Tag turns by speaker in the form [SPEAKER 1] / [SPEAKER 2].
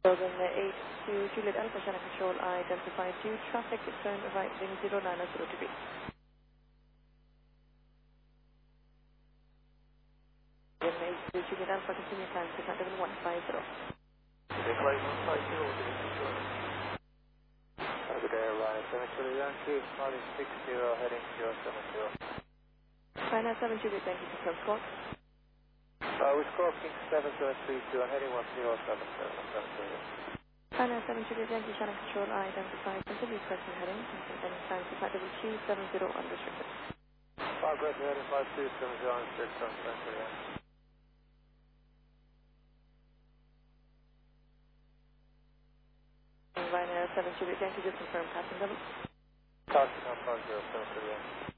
[SPEAKER 1] Logan 8 to Juliet Alpha Channel Control, identified due traffic, turn right, wing 090 degrees. Logan 8 to Juliet Alpha, continue time, contact level 150.
[SPEAKER 2] Flight 150, good day, Ryan 7 Yankee, Martin 60, heading 070.
[SPEAKER 1] China 7 Juliet, thank you for close call.
[SPEAKER 2] We're stroking 7732, heading 1077.
[SPEAKER 1] China 7 Juliet, thank you, Channel Control, identified, continue pressing heading, and time, contact level 270 unrestricted.
[SPEAKER 2] Progress heading 5270 unrestricted on Center, yeah.
[SPEAKER 1] Ryanair 7 Juliet, thank you, just confirm passing level.
[SPEAKER 2] Talking on 5070, yeah.